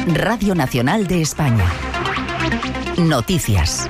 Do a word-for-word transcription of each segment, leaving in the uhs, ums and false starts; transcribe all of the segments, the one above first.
Radio Nacional de España. Noticias.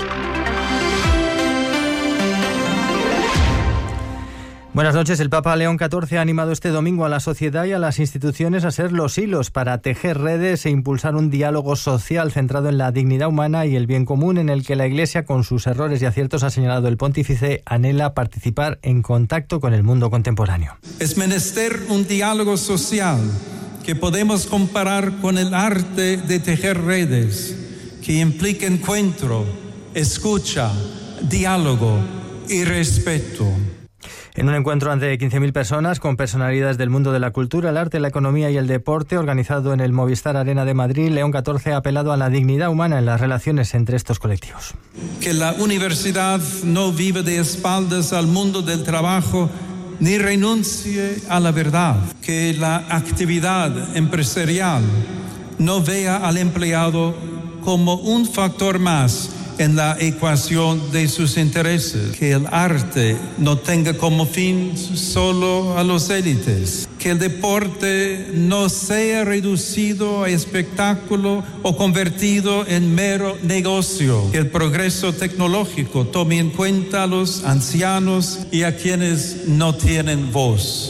Buenas noches. El Papa León catorce ha animado este domingo a la sociedad y a las instituciones a ser los hilos para tejer redes e impulsar un diálogo social centrado en la dignidad humana y el bien común, en el que la Iglesia, con sus errores y aciertos, ha señalado el pontífice, anhela participar en contacto con el mundo contemporáneo. Es menester un diálogo social que podemos comparar con el arte de tejer redes, que implica encuentro, escucha, diálogo y respeto. En un encuentro ante quince mil personas con personalidades del mundo de la cultura, el arte, la economía y el deporte, organizado en el Movistar Arena de Madrid, León catorce ha apelado a la dignidad humana en las relaciones entre estos colectivos. Que la universidad no viva de espaldas al mundo del trabajo ni renuncie a la verdad. Que la actividad empresarial no vea al empleado como un factor más en la ecuación de sus intereses, que el arte no tenga como fin solo a los élites, que el deporte no sea reducido a espectáculo o convertido en mero negocio, que el progreso tecnológico tome en cuenta a los ancianos y a quienes no tienen voz.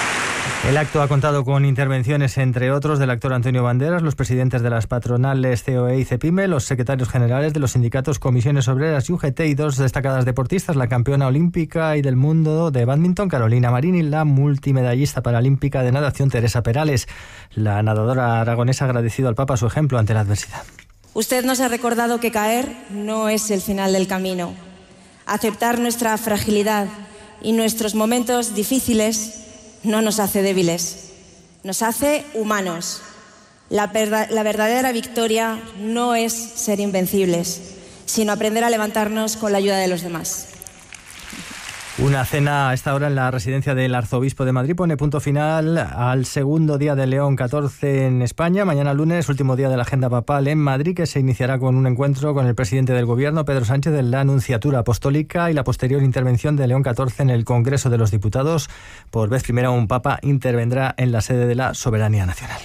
El acto ha contado con intervenciones, entre otros, del actor Antonio Banderas, los presidentes de las patronales C O E y CEPIME, los secretarios generales de los sindicatos Comisiones Obreras y U G T y dos destacadas deportistas, la campeona olímpica y del mundo de bádminton Carolina Marín y la multimedallista paralímpica de natación Teresa Perales. La nadadora aragonesa ha agradecido al Papa su ejemplo ante la adversidad. Usted nos ha recordado que caer no es el final del camino. Aceptar nuestra fragilidad y nuestros momentos difíciles no nos hace débiles, nos hace humanos. La, perda- la verdadera victoria no es ser invencibles, sino aprender a levantarnos con la ayuda de los demás. Una cena a esta hora en la residencia del Arzobispo de Madrid pone punto final al segundo día de León catorce en España. Mañana lunes, último día de la agenda papal en Madrid, que se iniciará con un encuentro con el presidente del Gobierno, Pedro Sánchez, en la Nunciatura Apostólica, y la posterior intervención de León catorce en el Congreso de los Diputados. Por vez primera, un papa intervendrá en la sede de la soberanía nacional.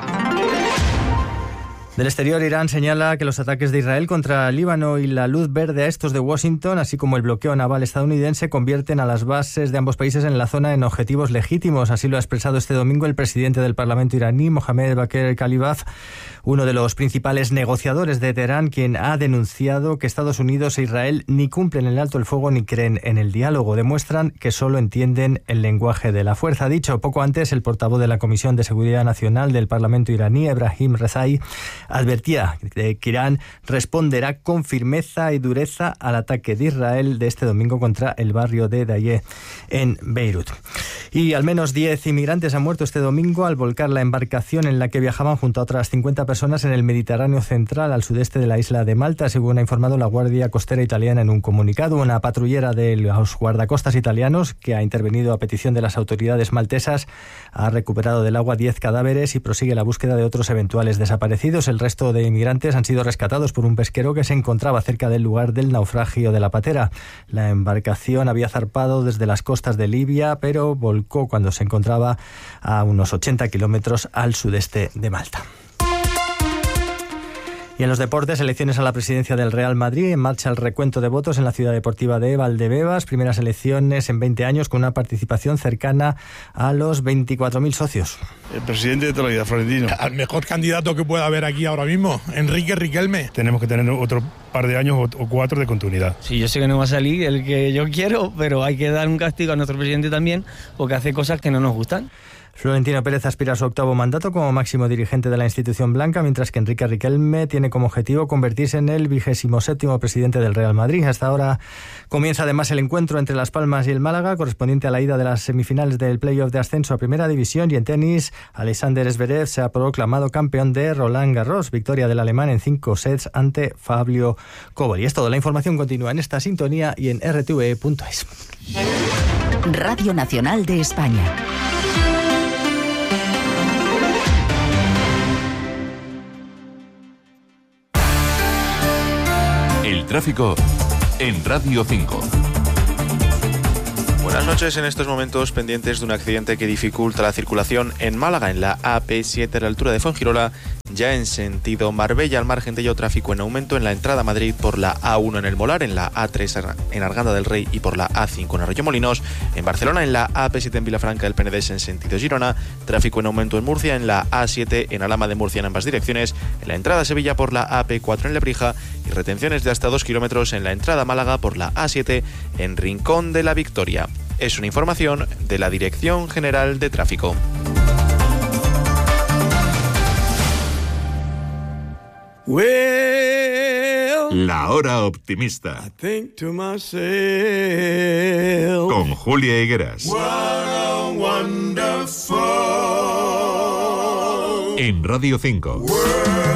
Del exterior, Irán señala que los ataques de Israel contra Líbano y la luz verde a estos de Washington, así como el bloqueo naval estadounidense, convierten a las bases de ambos países en la zona en objetivos legítimos. Así lo ha expresado este domingo el presidente del Parlamento iraní, Mohammad Bagher Khalibaf, uno de los principales negociadores de Teherán, quien ha denunciado que Estados Unidos e Israel ni cumplen el alto el fuego ni creen en el diálogo. Demuestran que solo entienden el lenguaje de la fuerza. Dicho poco antes, el portavoz de la Comisión de Seguridad Nacional del Parlamento iraní, Ebrahim Rezai, advertía de que Irán responderá con firmeza y dureza al ataque de Israel de este domingo contra el barrio de Dayeh en Beirut. Y al menos diez inmigrantes han muerto este domingo al volcar la embarcación en la que viajaban junto a otras cincuenta personas en el Mediterráneo central, al sudeste de la isla de Malta, según ha informado la Guardia Costera italiana en un comunicado. Una patrullera de los guardacostas italianos, que ha intervenido a petición de las autoridades maltesas, ha recuperado del agua diez cadáveres y prosigue la búsqueda de otros eventuales desaparecidos. El resto de inmigrantes han sido rescatados por un pesquero que se encontraba cerca del lugar del naufragio de la patera. La embarcación había zarpado desde las costas de Libia, pero volcó cuando se encontraba a unos ochenta kilómetros al sudeste de Malta. Y en los deportes, elecciones a la presidencia del Real Madrid. En marcha el recuento de votos en la ciudad deportiva de Valdebebas. Primeras elecciones en veinte años con una participación cercana a los veinticuatro mil socios. El presidente de toda la vida, Florentino. Al mejor candidato que pueda haber aquí ahora mismo, Enrique Riquelme. Tenemos que tener otro par de años o cuatro de continuidad. Sí, yo sé que no va a salir el que yo quiero, pero hay que dar un castigo a nuestro presidente también, porque hace cosas que no nos gustan. Florentino Pérez aspira a su octavo mandato como máximo dirigente de la institución blanca, mientras que Enrique Riquelme tiene como objetivo convertirse en el vigésimo séptimo presidente del Real Madrid. Hasta ahora comienza además el encuentro entre Las Palmas y el Málaga, correspondiente a la ida de las semifinales del playoff de ascenso a Primera División. Y en tenis, Alexander Zverev se ha proclamado campeón de Roland Garros, victoria del alemán en cinco sets ante Fabio Cobol. Y es todo. La información continúa en esta sintonía y en r t v e punto es. Radio Nacional de España. El tráfico en Radio cinco. Buenas noches. En estos momentos pendientes de un accidente que dificulta la circulación en Málaga, en la A P siete a la altura de Fuengirola, ya en sentido Marbella. Al margen de ello, tráfico en aumento en la entrada a Madrid por la A uno en El Molar, en la A tres en Arganda del Rey y por la A cinco en Arroyomolinos. En Barcelona, en la A P siete en Vilafranca del Penedès en sentido Girona. Tráfico en aumento en Murcia, en la A siete en Alhama de Murcia en ambas direcciones. En la entrada a Sevilla por la A P cuatro en Lebrija y retenciones de hasta dos kilómetros en la entrada a Málaga por la A siete en Rincón de la Victoria. Es una información de la Dirección General de Tráfico. La hora optimista. Con Julia Higueras. En Radio cinco.